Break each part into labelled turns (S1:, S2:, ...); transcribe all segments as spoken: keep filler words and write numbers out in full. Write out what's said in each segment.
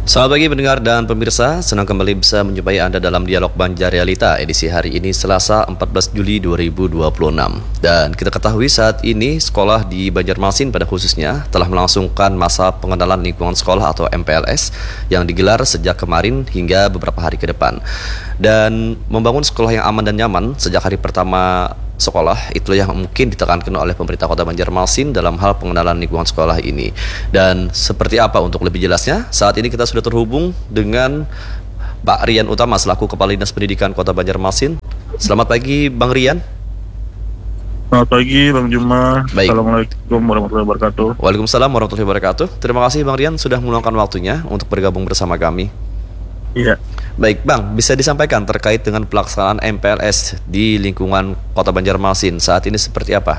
S1: Selamat pagi pendengar dan pemirsa, senang kembali bisa menjumpai Anda dalam Dialog Banjar Realita edisi hari ini Selasa empat belas Juli dua ribu dua puluh enam. Dan kita ketahui saat ini sekolah di Banjarmasin pada khususnya telah melangsungkan masa pengenalan lingkungan sekolah atau M P L S yang digelar sejak kemarin hingga beberapa hari ke depan. Dan membangun sekolah yang aman dan nyaman sejak hari pertama sekolah, itulah yang mungkin ditekankan oleh pemerintah Kota Banjarmasin dalam hal pengenalan lingkungan sekolah ini. Dan seperti apa untuk lebih jelasnya, saat ini kita sudah terhubung dengan Pak Rian Utama selaku Kepala Dinas Pendidikan Kota Banjarmasin. Selamat pagi Bang Rian.
S2: Selamat pagi Bang Juma.
S1: Baik.
S2: Assalamualaikum warahmatullahi wabarakatuh.
S1: Waalaikumsalam warahmatullahi wabarakatuh. Terima kasih Bang Rian sudah meluangkan waktunya untuk bergabung bersama kami.
S2: Iya.
S1: Baik Bang, bisa disampaikan terkait dengan pelaksanaan M P L S di lingkungan Kota Banjarmasin saat ini seperti apa?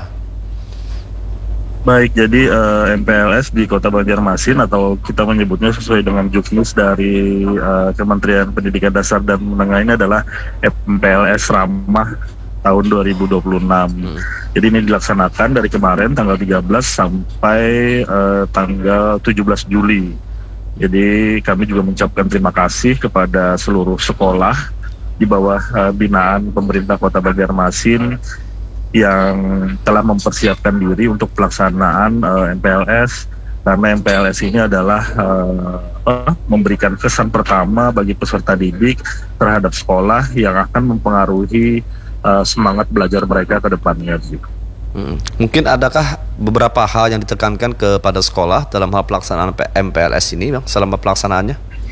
S2: Baik, jadi uh, M P L S di Kota Banjarmasin atau kita menyebutnya sesuai dengan juknis dari uh, Kementerian Pendidikan Dasar dan Menengah ini adalah M P L S Ramah tahun dua ribu dua puluh enam. Hmm. Jadi ini dilaksanakan dari kemarin tanggal tiga belas sampai uh, tanggal tujuh belas Juli. Jadi kami juga mengucapkan terima kasih kepada seluruh sekolah di bawah uh, binaan pemerintah Kota Banjarmasin yang telah mempersiapkan diri untuk pelaksanaan uh, M P L S, karena M P L S ini adalah uh, uh, memberikan kesan pertama bagi peserta didik terhadap sekolah yang akan mempengaruhi uh, semangat belajar mereka ke depannya.
S1: Hmm. Mungkin adakah beberapa hal yang ditekankan kepada sekolah dalam hal pelaksanaan M P L S ini Bang, selama pelaksanaannya?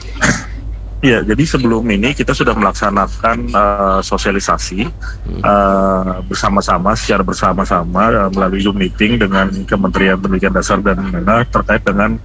S2: Ya, jadi sebelum ini kita sudah melaksanakan uh, sosialisasi hmm. uh, bersama-sama, secara bersama-sama uh, melalui Zoom meeting dengan Kementerian Pendidikan Dasar dan Menengah terkait dengan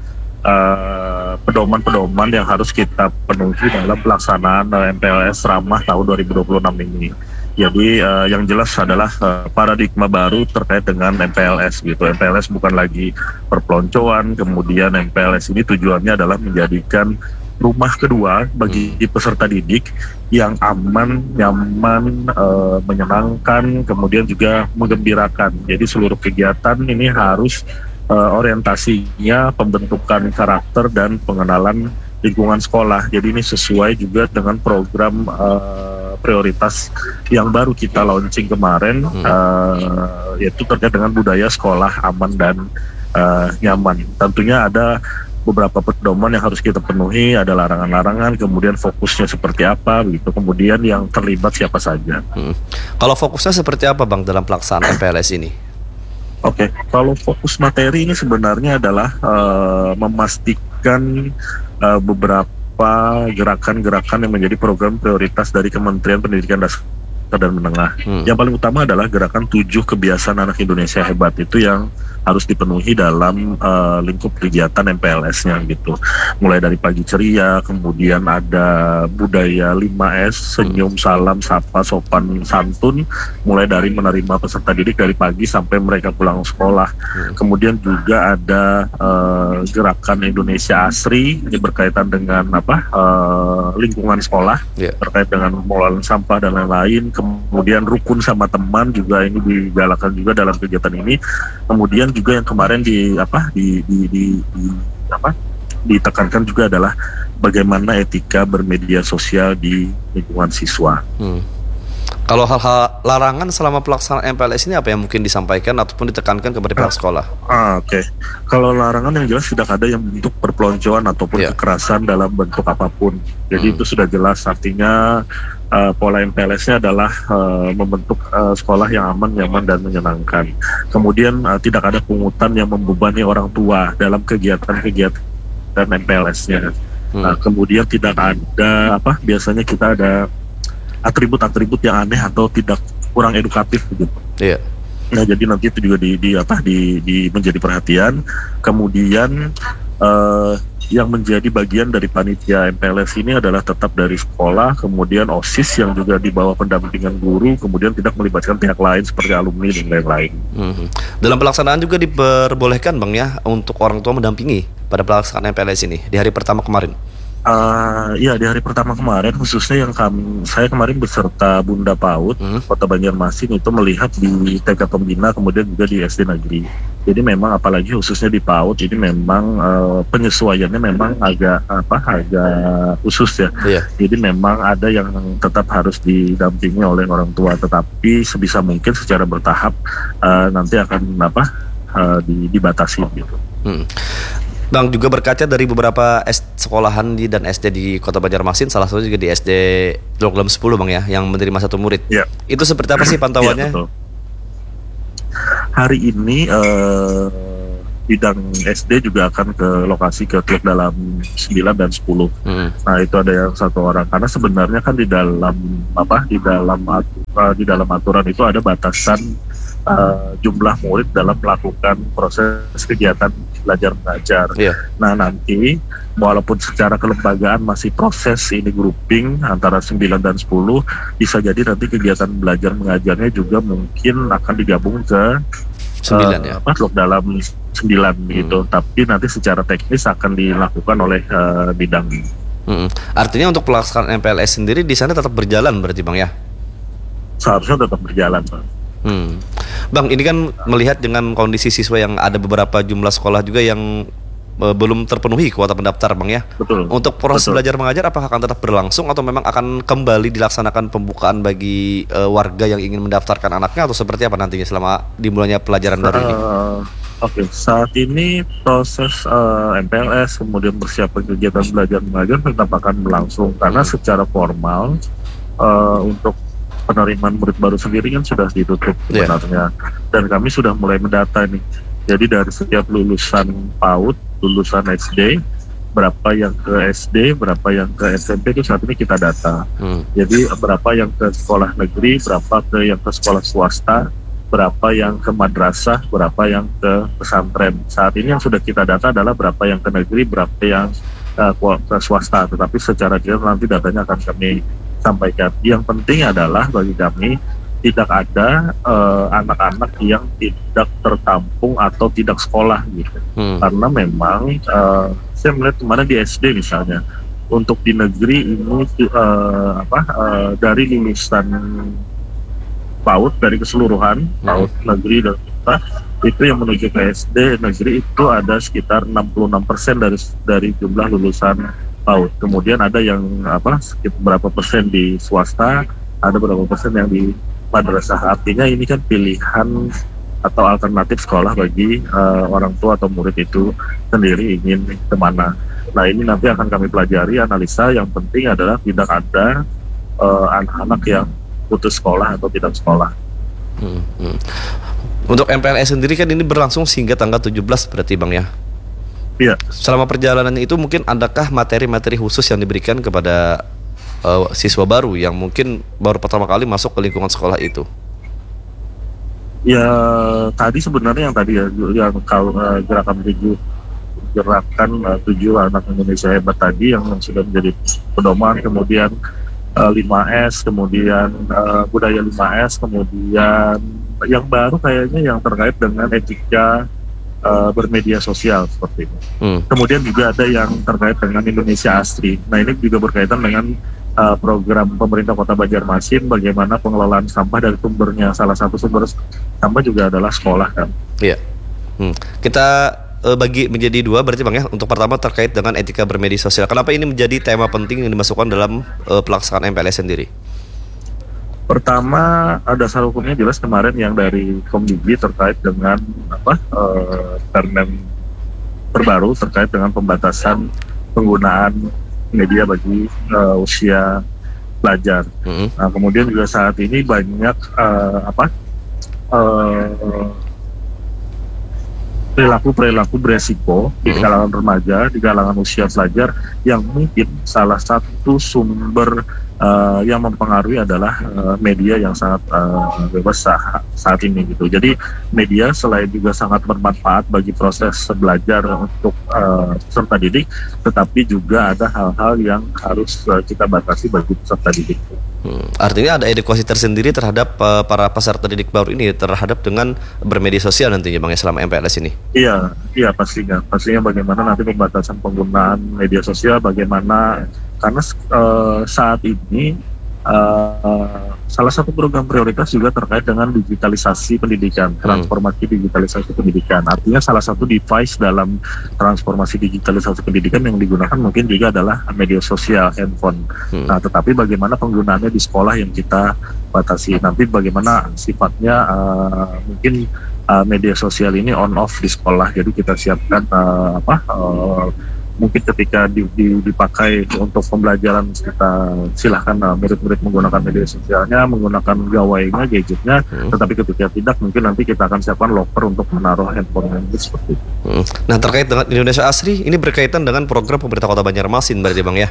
S2: uh, pedoman-pedoman yang harus kita penuhi dalam pelaksanaan uh, M P L S Ramah tahun dua ribu dua puluh enam ini. Jadi uh, yang jelas adalah uh, paradigma baru terkait dengan M P L S gitu. M P L S bukan lagi perpeloncoan, kemudian M P L S ini tujuannya adalah menjadikan rumah kedua bagi peserta didik yang aman, nyaman, uh, menyenangkan, kemudian juga menggembirakan. Jadi seluruh kegiatan ini harus uh, orientasinya pembentukan karakter dan pengenalan lingkungan sekolah. Jadi ini sesuai juga dengan program uh, prioritas yang baru kita launching kemarin, hmm. uh, yaitu terkait dengan budaya sekolah aman dan uh, nyaman. Tentunya ada beberapa pedoman yang harus kita penuhi, ada larangan-larangan, kemudian fokusnya seperti apa, gitu. Kemudian yang terlibat siapa saja.
S1: Hmm. Kalau fokusnya seperti apa Bang dalam pelaksanaan M P L S ini?
S2: Oke, okay. Kalau fokus materi ini sebenarnya adalah uh, memastikan uh, beberapa gerakan-gerakan yang menjadi program prioritas dari Kementerian Pendidikan Dasar dan Menengah. Hmm. Yang paling utama adalah gerakan tujuh kebiasaan anak Indonesia hebat, itu yang harus dipenuhi dalam uh, lingkup kegiatan M P L S-nya gitu. Mulai dari pagi ceria, kemudian ada budaya lima S, senyum, salam, sapa, sopan, santun, mulai dari menerima peserta didik dari pagi sampai mereka pulang sekolah. Hmm. Kemudian juga ada uh, gerakan Indonesia Asri, ini berkaitan dengan apa uh, lingkungan sekolah, yeah. terkait dengan pengelolaan sampah dan lain-lain. Kemudian rukun sama teman juga ini digalakkan juga dalam kegiatan ini. Kemudian juga yang kemarin di apa di, di, di, di apa ditekankan juga adalah bagaimana etika bermedia sosial di lingkungan siswa. Hmm.
S1: Kalau hal-hal larangan selama pelaksanaan M P L S ini apa yang mungkin disampaikan ataupun ditekankan kepada pihak sekolah?
S2: Ah, Oke, okay. Kalau larangan yang jelas tidak ada yang bentuk perpeloncoan ataupun yeah. kekerasan dalam bentuk apapun. Jadi hmm. itu sudah jelas, artinya uh, pola M P L S-nya adalah uh, membentuk uh, sekolah yang aman, nyaman, dan menyenangkan. Kemudian uh, tidak ada pungutan yang membebani orang tua dalam kegiatan-kegiatan M P L S-nya. Hmm. Uh, kemudian tidak ada apa? Biasanya kita ada atribut-atribut yang aneh atau tidak kurang edukatif begitu. Iya. Nah, jadi nanti itu juga di, di apa di, di menjadi perhatian. Kemudian uh, yang menjadi bagian dari panitia M P L S ini adalah tetap dari sekolah, kemudian OSIS yang juga di bawah pendampingan guru, kemudian tidak melibatkan pihak lain seperti alumni dan lain-lain. Mm-hmm. Dalam pelaksanaan juga diperbolehkan Bang ya untuk orang tua mendampingi pada pelaksanaan M P L S ini di hari pertama kemarin. Uh, ya di hari pertama kemarin khususnya yang kami saya kemarin beserta Bunda PAUD
S1: Hmm.
S2: Kota Banjarmasin itu melihat di T K Pembina kemudian juga di S D Negeri. Jadi memang apalagi khususnya di PAUD ini memang uh, penyesuaiannya memang agak apa agak khusus ya.
S1: Iya.
S2: Jadi memang ada yang tetap harus didampingi oleh orang tua, tetapi sebisa mungkin secara bertahap uh, nanti akan apa uh, di, dibatasi gitu.
S1: Hmm. Bang, juga berkaca dari beberapa S sekolahan di dan S D di Kota Banjarmasin, salah satu juga di S D Blok Dalam sepuluh Bang ya, yang menerima satu murid.
S2: Ya.
S1: Itu seperti apa sih pantauannya?
S2: Ya, betul. Hari ini eh, bidang S D juga akan ke lokasi ke Blok Dalam sembilan dan sepuluh.
S1: Hmm.
S2: Nah, itu ada yang satu orang karena sebenarnya kan di dalam apa di dalam aturan, di dalam aturan itu ada batasan uh, jumlah murid dalam melakukan proses kegiatan belajar mengajar.
S1: Iya.
S2: Nah, nanti walaupun secara kelembagaan masih proses ini grouping antara sembilan dan sepuluh, bisa jadi nanti kegiatan belajar mengajarnya juga mungkin akan digabung ke
S1: Sembilan
S2: uh,
S1: ya.
S2: apa Blok Dalam sembilan
S1: Hmm.
S2: gitu. Tapi nanti secara teknis akan dilakukan oleh uh, bidang ini.
S1: Hmm. Artinya untuk pelaksanaan M P L S sendiri di sana tetap berjalan berarti Bang ya?
S2: Seharusnya tetap berjalan, Pak.
S1: Hmm. Bang, ini kan melihat dengan kondisi siswa yang ada beberapa jumlah sekolah juga yang uh, belum terpenuhi kuota pendaftar Bang ya.
S2: Betul.
S1: Untuk proses
S2: Betul.
S1: belajar mengajar apakah akan tetap berlangsung atau memang akan kembali dilaksanakan pembukaan bagi uh, warga yang ingin mendaftarkan anaknya, atau seperti apa nantinya selama dimulainya pelajaran baru ini?
S2: Uh, Oke, okay. Saat ini proses uh, M P L S kemudian persiapan kegiatan belajar mengajar tetap akan berlangsung karena
S1: Hmm.
S2: secara formal uh, untuk penerimaan murid baru sendiri kan sudah ditutup
S1: Yeah.
S2: sebenarnya, dan kami sudah mulai mendata nih. Jadi dari setiap lulusan PAUD, lulusan S D, berapa yang ke S D, berapa yang ke S M P itu saat ini kita data.
S1: Hmm.
S2: Jadi berapa yang ke sekolah negeri, berapa ke yang ke sekolah swasta, berapa yang ke madrasah, berapa yang ke pesantren. Saat ini yang sudah kita data adalah berapa yang ke negeri, berapa yang uh, ke swasta. Tetapi secara detail nanti datanya akan kami sampaikan. Yang penting adalah bagi kami tidak ada uh, anak-anak yang tidak tertampung atau tidak sekolah gitu.
S1: Hmm.
S2: Karena memang uh, saya melihat kemarin di S D misalnya, untuk di negeri ini uh, apa uh, dari lulusan PAUD dari keseluruhan PAUD negeri dan swasta itu yang menuju ke S D negeri itu ada sekitar enam puluh enam persen dari dari jumlah lulusan PAUD. Kemudian ada yang apa sekitar berapa persen di swasta, ada berapa persen yang di madrasah. Artinya ini kan pilihan atau alternatif sekolah bagi uh, orang tua atau murid itu sendiri ingin kemana. Nah, ini nanti akan kami pelajari, analisa. Yang penting adalah tidak ada uh, anak-anak yang putus sekolah atau tidak sekolah.
S1: Hmm. Hmm. Untuk M P L S sendiri kan ini berlangsung hingga tanggal tujuh belas berarti Bang ya?
S2: Iya.
S1: Selama perjalanannya itu mungkin adakah materi-materi khusus yang diberikan kepada uh, siswa baru yang mungkin baru pertama kali masuk ke lingkungan sekolah itu?
S2: Ya, tadi sebenarnya yang tadi ya, yang kalau uh, gerakan tujuh gerakan uh, tujuh anak Indonesia hebat tadi yang sudah menjadi pedoman, kemudian uh, lima S, kemudian uh, budaya lima S, kemudian yang baru kayaknya yang terkait dengan etika uh, bermedia sosial seperti ini.
S1: Hmm.
S2: Kemudian juga ada yang terkait dengan Indonesia Asri. Nah, ini juga berkaitan dengan uh, program pemerintah Kota Banjarmasin bagaimana pengelolaan sampah dari sumbernya. Salah satu sumber sampah juga adalah sekolah kan.
S1: Iya. Hmm. Kita uh, bagi menjadi dua berarti Bang ya. Untuk pertama terkait dengan etika bermedia sosial. Kenapa ini menjadi tema penting yang dimasukkan dalam uh, pelaksanaan M P L S sendiri?
S2: Pertama, dasar hukumnya jelas kemarin yang dari Komdigi terkait dengan apa uh, permen terbaru terkait dengan pembatasan penggunaan media bagi uh, usia pelajar.
S1: Mm-hmm.
S2: Nah, kemudian juga saat ini banyak uh, apa uh, perilaku-perilaku beresiko di
S1: Mm-hmm.
S2: kalangan remaja, di kalangan usia pelajar yang mungkin salah satu sumber uh, yang mempengaruhi adalah uh, media yang sangat uh, bebas saat, saat ini gitu. Jadi media selain juga sangat bermanfaat bagi proses belajar untuk uh, peserta didik, tetapi juga ada hal-hal yang harus uh, kita batasi bagi peserta didik.
S1: Hmm, artinya ada edukasi tersendiri terhadap uh, para peserta didik baru ini terhadap dengan bermedia sosial nantinya Bang ya selama M P L S ini.
S2: Iya, iya pastinya. Pastinya bagaimana nanti pembatasan penggunaan media sosial, bagaimana karena uh, saat ini uh, salah satu program prioritas juga terkait dengan digitalisasi pendidikan, transformasi digitalisasi pendidikan. Artinya salah satu device dalam transformasi digitalisasi pendidikan yang digunakan mungkin juga adalah media sosial, handphone. Hmm. Nah, tetapi bagaimana penggunaannya di sekolah yang kita batasi. Nanti bagaimana sifatnya uh, mungkin uh, media sosial ini on off di sekolah. Jadi kita siapkan uh, apa? Uh, mungkin ketika di, di, dipakai untuk pembelajaran kita silahkan uh, murid-murid menggunakan media sosialnya, menggunakan gawainya, gadgetnya, hmm. tetapi ketika tidak mungkin nanti kita akan siapkan locker untuk menaruh handphone seperti itu.
S1: Hmm. Nah terkait dengan Indonesia Asri, ini berkaitan dengan program pemerintah Kota Banjarmasin berarti Bang ya?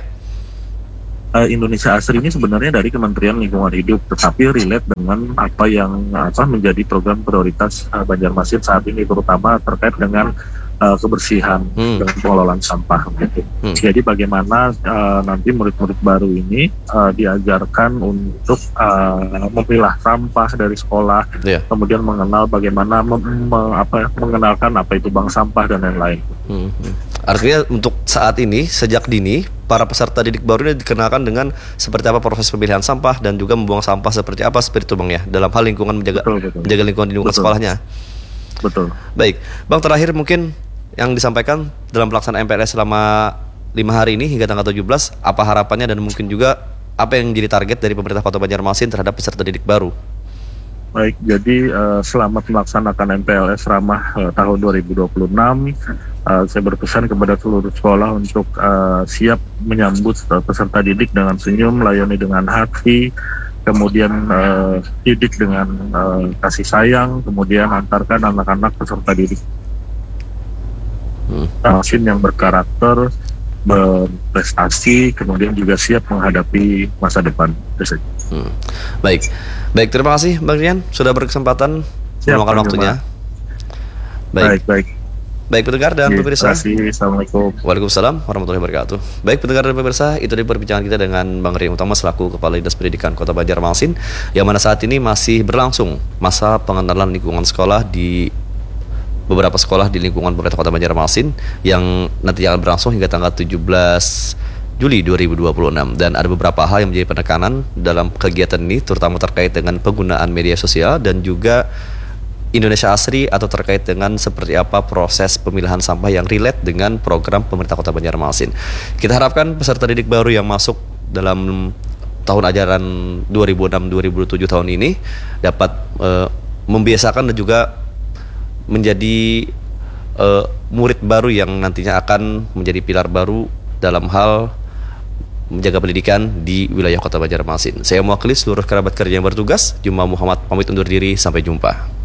S2: Uh, Indonesia Asri ini sebenarnya dari Kementerian Lingkungan Hidup, tetapi relate dengan apa yang apa menjadi program prioritas uh, Banjarmasin saat ini, terutama terkait dengan Uh, kebersihan hmm. dan pengelolaan sampah gitu. Hmm. Jadi bagaimana uh, nanti murid-murid baru ini uh, diajarkan untuk uh, memilah sampah dari sekolah, yeah. kemudian mengenal bagaimana mem- me- apa, mengenalkan apa itu bank sampah dan lain-lain.
S1: Hmm. Artinya untuk saat ini sejak dini para peserta didik baru ini dikenalkan dengan seperti apa proses pemilihan sampah dan juga membuang sampah seperti apa seperti itu Bang ya, dalam hal lingkungan menjaga betul, betul. menjaga lingkungan di lingkungan betul. sekolahnya.
S2: Betul.
S1: Baik, Bang terakhir mungkin yang disampaikan dalam pelaksanaan M P L S selama lima hari ini hingga tanggal tujuh belas, apa harapannya dan mungkin juga apa yang jadi target dari pemerintah Kota Banjarmasin terhadap peserta didik baru?
S2: Baik, jadi uh, selamat melaksanakan M P L S Ramah uh, tahun dua ribu dua puluh enam. Uh, saya berpesan kepada seluruh sekolah untuk uh, siap menyambut uh, peserta didik dengan senyum, layani dengan hati, kemudian uh, didik dengan uh, kasih sayang, kemudian antarkan anak-anak peserta didik mesin hmm. yang berkarakter, berprestasi, kemudian juga siap menghadapi masa depan.
S1: Hmm. Baik, baik terima kasih Bang Rian sudah berkesempatan meluangkan waktunya.
S2: Baik, baik. Baik,
S1: baik pendengar dan pemirsa.
S2: Terima kasih. Assalamualaikum.
S1: Waalaikumsalam warahmatullahi wabarakatuh. Baik pendengar dan pemirsa, itu dari perbincangan kita dengan Bang Rian Utama selaku Kepala Dinas Pendidikan Kota Banjarmasin, yang mana saat ini masih berlangsung masa pengenalan lingkungan sekolah di beberapa sekolah di lingkungan pemerintah Kota Banjarmasin yang nanti akan berlangsung hingga tanggal tujuh belas Juli dua ribu dua puluh enam, dan ada beberapa hal yang menjadi penekanan dalam kegiatan ini, terutama terkait dengan penggunaan media sosial dan juga Indonesia Asri atau terkait dengan seperti apa proses pemilahan sampah yang relate dengan program pemerintah Kota Banjarmasin. Kita harapkan peserta didik baru yang masuk dalam tahun ajaran dua ribu enam dua ribu tujuh tahun ini dapat uh, membiasakan dan juga menjadi uh, murid baru yang nantinya akan menjadi pilar baru dalam hal menjaga pendidikan di wilayah Kota Banjarmasin. Saya mewakili seluruh kerabat kerja yang bertugas, Juma Muhammad pamit undur diri, sampai jumpa.